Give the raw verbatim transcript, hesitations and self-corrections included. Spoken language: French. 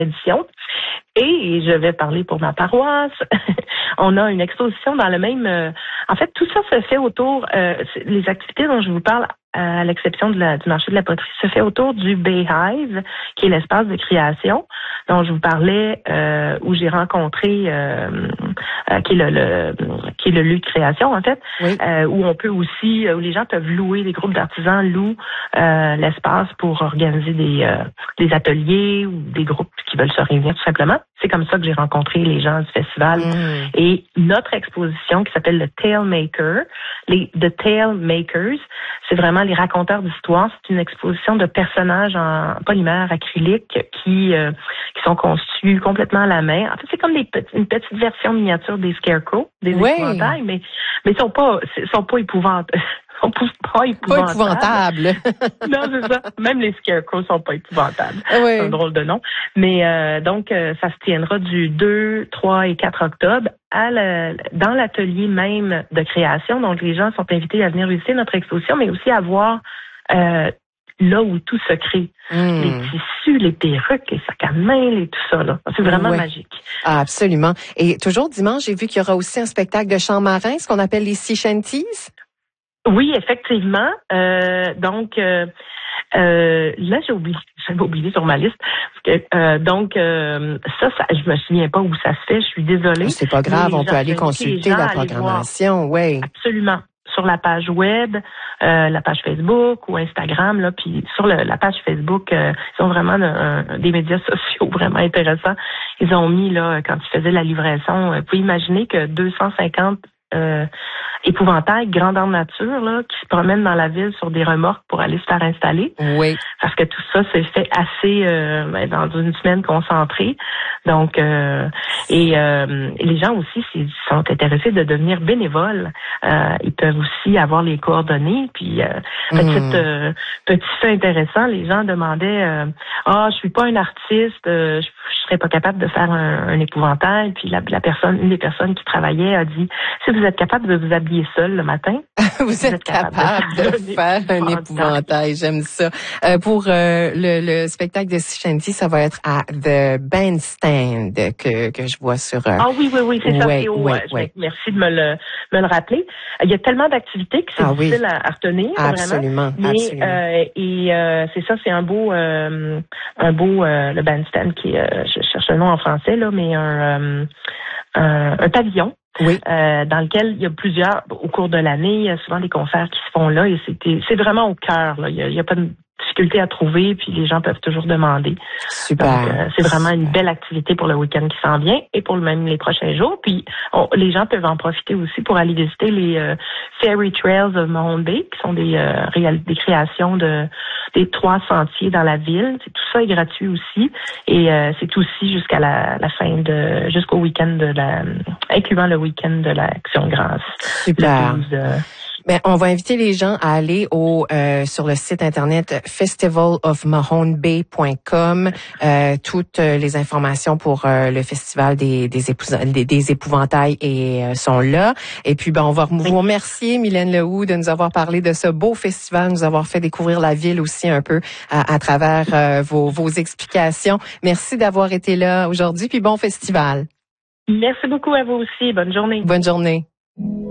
édition. Et je vais parler pour ma paroisse. On a une exposition dans le même... Euh, en fait, tout ça se fait autour... Euh, les activités dont je vous parle, à l'exception de la, du marché de la poterie, se fait autour du Bayhive, qui est l'espace de création dont je vous parlais, euh, où j'ai rencontré... Euh, euh, qui est le, le qui est le lieu de création, en fait, oui. euh, où on peut aussi... où les gens peuvent louer, les groupes d'artisans louent euh, l'espace pour organiser des, euh, des ateliers ou des groupes qui veulent se réunir tout simplement. C'est comme ça que j'ai rencontré les gens du festival. Mmh. Et notre exposition qui s'appelle le Tale Maker, les The Tale Makers, c'est vraiment les raconteurs d'histoires. C'est une exposition de personnages en polymère acrylique qui euh, qui sont conçus complètement à la main. En fait, c'est comme des petits, une petite version miniature des scarecrows, des oui. épouvantails, mais mais ils sont pas sont pas épouvantables. Sont pas épouvantables. Pas épouvantables. Non, c'est ça. Même les scarecrows sont pas épouvantables. Oui. C'est un drôle de nom. Mais euh, donc, euh, ça se tiendra du deux, trois et quatre octobre à la, dans l'atelier même de création. Donc, les gens sont invités à venir visiter notre exposition, mais aussi à voir euh, là où tout se crée. Mmh. Les tissus, les perruques, les sacs à main, les, tout ça. Là. C'est vraiment ouais. magique. Ah, absolument. Et toujours dimanche, j'ai vu qu'il y aura aussi un spectacle de chant marin, ce qu'on appelle les sea shanties. Oui, effectivement. Euh, donc, euh, euh, là, j'ai oublié, j'avais oublié sur ma liste. Parce que, euh, donc, euh, ça, ça, je me souviens pas où ça se fait. Je suis désolée. C'est pas grave, on peut aller consulter la programmation, oui. Absolument. Sur la page web, euh, la page Facebook ou Instagram, là, puis sur le, la page Facebook, euh, ils ont vraiment un, des médias sociaux vraiment intéressants. Ils ont mis là quand ils faisaient la livraison. Vous pouvez imaginer que deux cent cinquante Euh, épouvantails, grandeur nature, là, qui se promènent dans la ville sur des remorques pour aller se faire installer. Oui. Parce que tout ça s'est fait assez euh, ben, dans une semaine concentrée. Donc, euh, et euh, les gens aussi, s'ils sont intéressés de devenir bénévoles, euh, ils peuvent aussi avoir les coordonnées. Puis, euh, petite, mmh. euh, petit fait intéressant, les gens demandaient euh, ah, je suis pas un artiste, euh, je, je serais pas capable de faire un, un épouvantail. Puis la, la personne, une des personnes qui travaillait a dit si vous êtes capable de vous habiller seul le matin, vous, vous êtes, êtes capable, capable de, de faire un épouvantail. J'aime ça. Euh, pour euh, le, le spectacle de sea shanty, ça va être à The Bandstand que que je vois sur. Euh... Ah oui oui oui c'est ouais, ça. ouais, je, ouais. Merci de me le me le rappeler. Il y a tellement d'activités que c'est ah, difficile oui. à, à retenir. Absolument. Vraiment. Mais, absolument. Euh, et euh, c'est ça, c'est un beau euh, un beau euh, le bandstand qui euh, je cherche le nom en français là, mais un euh, un, un pavillon. Oui. Euh, dans lequel il y a plusieurs, au cours de l'année, il y a souvent des concerts qui se font là et c'est, c'est vraiment au cœur. Là. Il y a, il y a pas de difficulté à trouver, puis les gens peuvent toujours demander. Super. Donc, euh, c'est vraiment une belle activité pour le week-end qui s'en vient et pour le même les prochains jours. Puis on, les gens peuvent en profiter aussi pour aller visiter les euh, Fairy Trails of Mahone Bay, qui sont des, euh, réal- des créations de des trois sentiers dans la ville. C'est, tout ça est gratuit aussi et euh, c'est aussi jusqu'à la, la fin de jusqu'au week-end de la incluant le week-end de l'Action de grâce. Super. Le douze, euh, Ben, on va inviter les gens à aller au euh, sur le site internet festival of mahone bay point com. Euh, toutes les informations pour euh, le festival des des, épous- des, des épouvantails et, euh, sont là. Et puis ben on va vous remercier Mylène Lehoux de nous avoir parlé de ce beau festival, nous avoir fait découvrir la ville aussi un peu à, à travers euh, vos vos explications. Merci d'avoir été là aujourd'hui. Puis bon festival. Merci beaucoup à vous aussi. Bonne journée. Bonne journée.